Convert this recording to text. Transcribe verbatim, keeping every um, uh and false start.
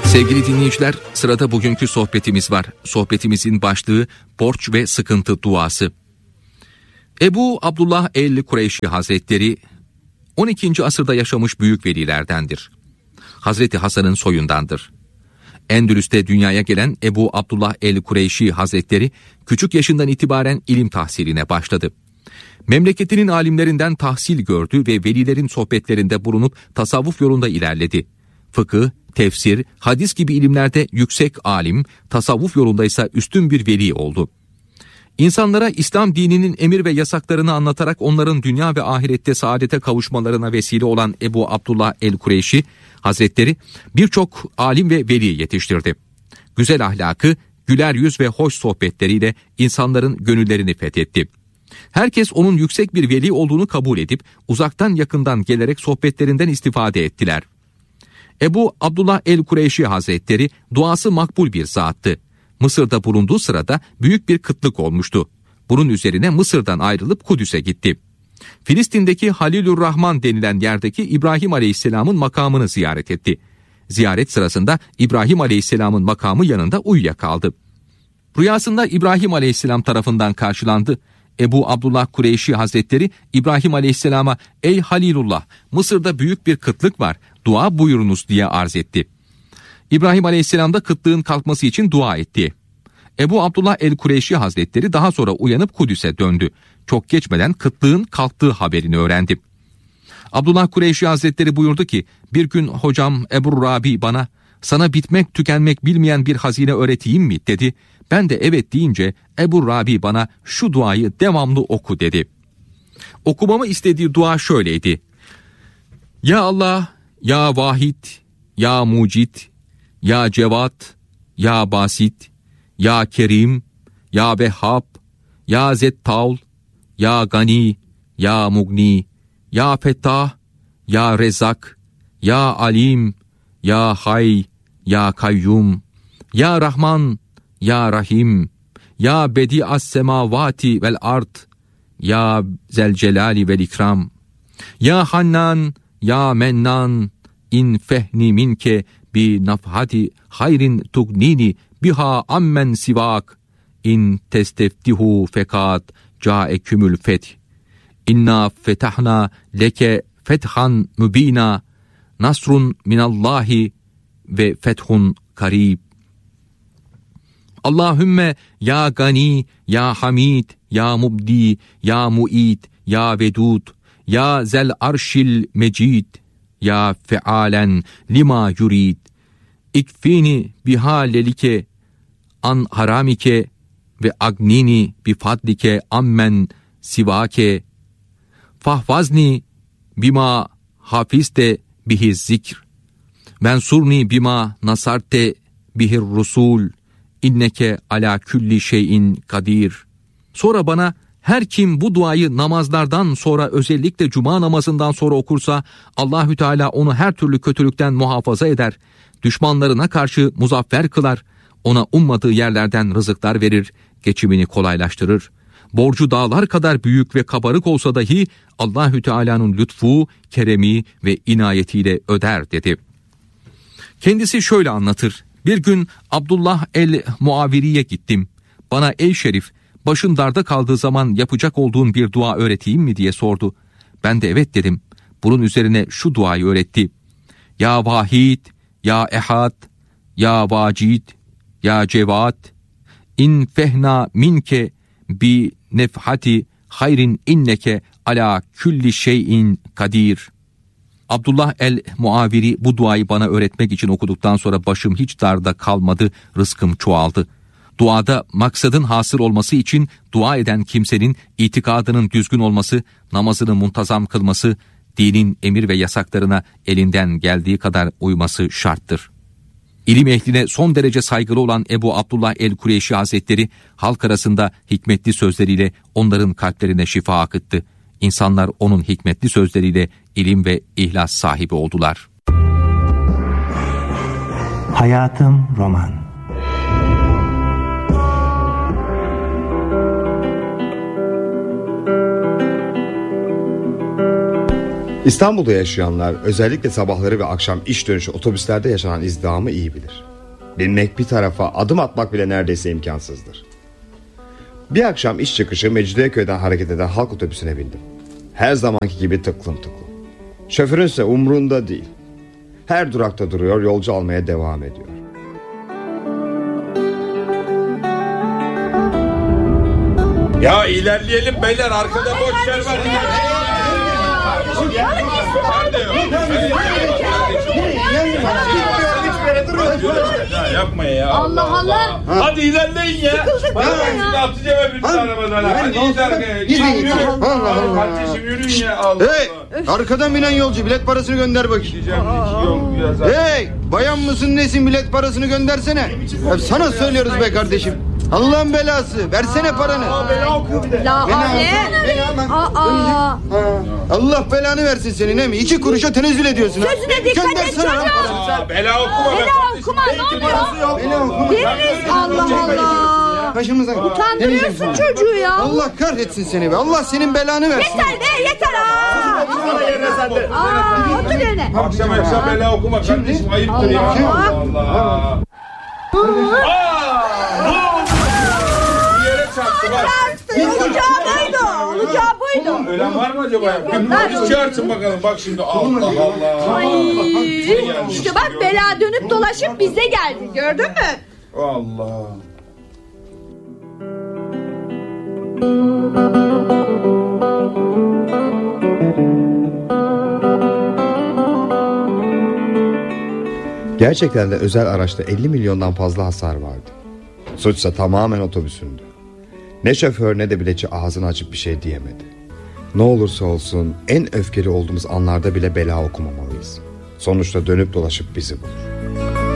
Sevgili dinleyiciler, sırada bugünkü sohbetimiz var. Sohbetimizin başlığı borç ve sıkıntı duası. Ebu Abdullah el-Kureyşi Hazretleri on ikinci asırda yaşamış büyük velilerdendir. Hazreti Hasan'ın soyundandır. Endülüs'te dünyaya gelen Ebu Abdullah el-Kureyşi Hazretleri küçük yaşından itibaren ilim tahsiline başladı. Memleketinin alimlerinden tahsil gördü ve velilerin sohbetlerinde bulunup tasavvuf yolunda ilerledi. Fıkıh, tefsir, hadis gibi ilimlerde yüksek alim, tasavvuf yolunda ise üstün bir veli oldu. İnsanlara İslam dininin emir ve yasaklarını anlatarak onların dünya ve ahirette saadete kavuşmalarına vesile olan Ebu Abdullah el-Kureyşi Hazretleri birçok alim ve veli yetiştirdi. Güzel ahlakı, güler yüz ve hoş sohbetleriyle insanların gönüllerini fethetti. Herkes onun yüksek bir veli olduğunu kabul edip uzaktan yakından gelerek sohbetlerinden istifade ettiler. Ebu Abdullah el-Kureyşi Hazretleri duası makbul bir zattı. Mısır'da bulunduğu sırada büyük bir kıtlık olmuştu. Bunun üzerine Mısır'dan ayrılıp Kudüs'e gitti. Filistin'deki Halilurrahman denilen yerdeki İbrahim Aleyhisselam'ın makamını ziyaret etti. Ziyaret sırasında İbrahim Aleyhisselam'ın makamı yanında uyuyakaldı. Rüyasında İbrahim Aleyhisselam tarafından karşılandı. Ebu Abdullah Kureyşi Hazretleri İbrahim Aleyhisselam'a "Ey Halilullah, Mısır'da büyük bir kıtlık var, dua buyurunuz" diye arz etti. İbrahim Aleyhisselam da kıtlığın kalkması için dua etti. Ebu Abdullah el-Kureyşi Hazretleri daha sonra uyanıp Kudüs'e döndü. Çok geçmeden kıtlığın kalktığı haberini öğrendi. Abdullah Kureyşi Hazretleri buyurdu ki, bir gün hocam Ebu Rabi bana "Sana bitmek tükenmek bilmeyen bir hazine öğreteyim mi?" dedi. Ben de evet deyince Ebu Rabi bana "Şu duayı devamlı oku" dedi. Okumamı istediği dua şöyleydi: Ya Allah, ya Vahid, ya Mucit, ya Cevat, ya Basit, ya Kerim, ya Vehhab, ya Zettaul, ya Gani, ya Mugni, ya Fettah, ya Rezzak, ya Alim, ya Hay, ya Kayyum, ya Rahman, ya Rahim, ya Bedi'as semavati vel ard, ya Zelcelali vel ikram, ya Hannan, ya Mennan, in fehni minke bi nafhati hayrin tugnini biha ammen sivak, in testeftihu fekat caekümül feth, inna fetahna leke fethan mübina, nasrun minallahi ve fethun karib. Allahümme ya Gani, ya Hamid, ya Mubdi, ya Mu'id, ya Vedud, ya Zel Arşil Mecid, ya fealen lima yurid, ikfini bihalelike an haramike ve agnini bifadlike ammen sivake, fahvazni bima hafizte bihi zikr, mensurni bima nasarte bihir rusul, inneke ala külli şeyin kadir. Sonra bana her kim bu duayı namazlardan sonra, özellikle cuma namazından sonra okursa Allahü Teala onu her türlü kötülükten muhafaza eder, düşmanlarına karşı muzaffer kılar, ona ummadığı yerlerden rızıklar verir, geçimini kolaylaştırır. Borcu dağlar kadar büyük ve kabarık olsa dahi Allahü Teala'nın lütfu, keremi ve inayetiyle öder dedi. Kendisi şöyle anlatır: Bir gün Abdullah el-Muaviri'ye gittim. Bana "Ey Şerif, başın darda kaldığı zaman yapacak olduğun bir dua öğreteyim mi?" diye sordu. Ben de evet dedim. Bunun üzerine şu duayı öğretti: Ya Vahid, ya Ehad, ya Vacid, ya Cevat, in fehna minke bi nefhati hayrin inneke ala külli şeyin kadir. Abdullah el-Muaviri bu duayı bana öğretmek için okuduktan sonra başım hiç darda kalmadı, rızkım çoğaldı. Duada maksadın hasıl olması için dua eden kimsenin itikadının düzgün olması, namazını muntazam kılması, dinin emir ve yasaklarına elinden geldiği kadar uyması şarttır. İlim ehline son derece saygılı olan Ebu Abdullah el-Kureyşi Hazretleri halk arasında hikmetli sözleriyle onların kalplerine şifa akıttı. İnsanlar onun hikmetli sözleriyle ilim ve ihlas sahibi oldular. Hayatım roman. İstanbul'da yaşayanlar özellikle sabahları ve akşam iş dönüşü otobüslerde yaşanan izdihamı iyi bilir. Binmek bir tarafa, adım atmak bile neredeyse imkansızdır. Bir akşam iş çıkışı Mecidiyeköy'den hareket eden halk otobüsüne bindim. Her zamanki gibi tıklım tıklım. Şoförünse umrunda değil. Her durakta duruyor, yolcu almaya devam ediyor. Ya ilerleyelim beyler, arkada boş yer var. Nerede yok? Ya yapmayın ya. Allah Allah. Hadi ilerleyin ya. Sıkıldık Bana ya. bak şimdi atacağım öbür arabadan. Hadi ilerleyin. Kardeşim yürüyün ya. Allah Hey, arkadan binen yolcu, bilet parasını gönder bakayım. Hey, bayan mısın nesin, bilet parasını göndersene. Ya sana söylüyoruz be kardeşim. Allah'ın belası, versene paranı. La havle. Aa. Allah belanı versin senin, he mi? İki kuruşa tenezzül ediyorsun. Sözüne dikkat et Göndersene lan çocuğum. paranı. Bela okuma. Bela okuma, ne oluyor? Bela okuma. Veririz, Allah Allah. Başımıza. Utandırıyorsun çocuğu ya. Allah kahretsin seni be. Allah senin belanı versin. Yeter be, yeter ha. Aa, otur yerine. Akşam akşam bela okuma kardeşim, ayıptır ya. Allah. Aa! Bir yere çarptı bak. Olacağı buydu, olacağı buydu. Ölen var mı acaba? Biz çağırsın bakalım, bak şimdi. Allah Allah. Ay, işte bak bela dönüp dolaşıp bize geldi, gördün mü? Allah. Gerçekten de özel araçta elli milyondan fazla hasar vardı. Suçsa tamamen otobüsündü. Ne şoför ne de biletçi ağzını açıp bir şey diyemedi. Ne olursa olsun en öfkeli olduğumuz anlarda bile bela okumamalıyız. Sonuçta dönüp dolaşıp bizi bulur.